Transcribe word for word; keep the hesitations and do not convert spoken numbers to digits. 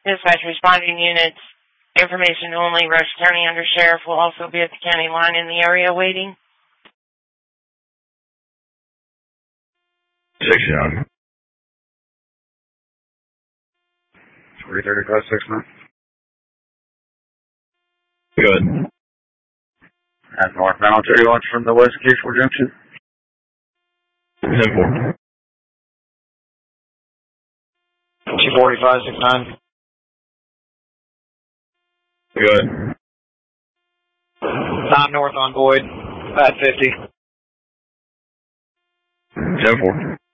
Dispatch responding units. Information only. Rush County Undersheriff will also be at the county line in the area waiting. Six Young. three thirty-five, six nine. Good. At northbound Ontario launch from the west K four junction. ten four. two forty-five, six nine. Good. nine north on Boyd. At fifty. ten four.